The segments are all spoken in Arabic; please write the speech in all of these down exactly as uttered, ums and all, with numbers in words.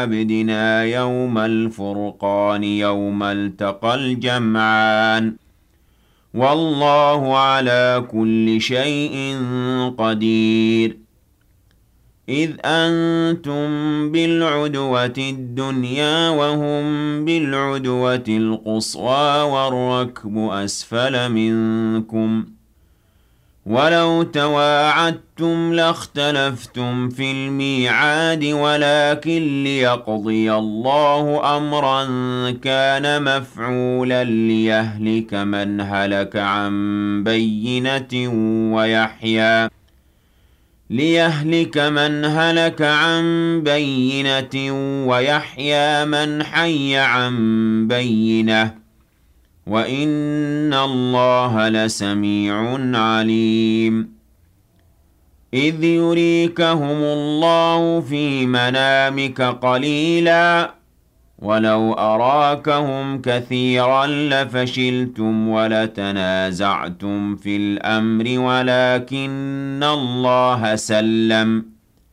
عبدنا يوم الفرقان يوم التقى الجمعان والله على كل شيء قدير إذ أنتم بالعدوة الدنيا وهم بالعدوة القصوى والركب أسفل منكم ولو تواعدتم لاختلفتم في الميعاد ولكن ليقضي الله أمرا كان مفعولا ليهلك من هلك عن بينة ويحيى ليهلك من هلك عن بينة ويحيى من حي عن بينة وَإِنَّ اللَّهَ لَسَمِيعٌ عَلِيمٌ إِذْ يُرِيكَهُمُ اللَّهُ فِي مَنَامِكَ قَلِيلًا وَلَوْ أَرَاكَهُمْ كَثِيرًا لَّفَشِلْتُمْ وَلَتَنَازَعْتُمْ فِي الْأَمْرِ وَلَكِنَّ اللَّهَ سَلَّمَ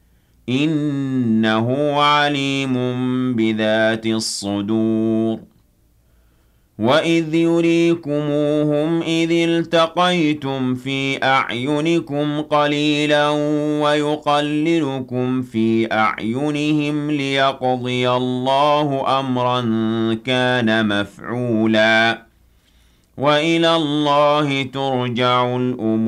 إِنَّهُ عَلِيمٌ بِذَاتِ الصُّدُورِ وَإِذْ يُرِيكُمُوهُمْ إِذِ الْتَقَيْتُمْ فِي أَعْيُنِكُمْ قَلِيلًا وَيُقَلِّلُكُمْ فِي أَعْيُنِهِمْ لِيَقْضِيَ اللَّهُ أَمْرًا كَانَ مَفْعُولًا وَإِلَى اللَّهِ تُرْجَعُ الْأُمُورُ